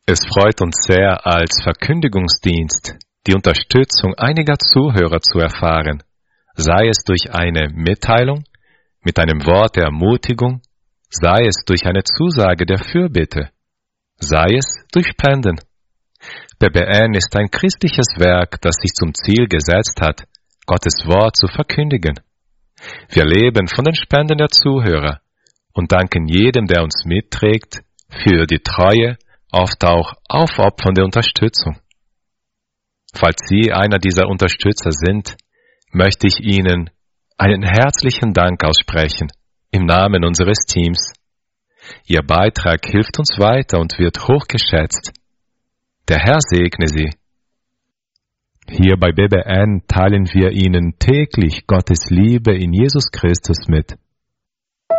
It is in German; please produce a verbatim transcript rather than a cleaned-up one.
Es freut uns sehr, als Verkündigungsdienst die Unterstützung einiger Zuhörer zu erfahren, sei es durch eine Mitteilung, mit einem Wort der Ermutigung, sei es durch eine Zusage der Fürbitte, sei es durch Spenden. B B N ist ein christliches Werk, das sich zum Ziel gesetzt hat, Gottes Wort zu verkündigen. Wir leben von den Spenden der Zuhörer und danken jedem, der uns mitträgt, für die treue, oft auch aufopfernde Unterstützung. Falls Sie einer dieser Unterstützer sind, möchte ich Ihnen einen herzlichen Dank aussprechen im Namen unseres Teams. Ihr Beitrag hilft uns weiter und wird hochgeschätzt. Der Herr segne Sie. Hier bei B B N teilen wir Ihnen täglich Gottes Liebe in Jesus Christus mit.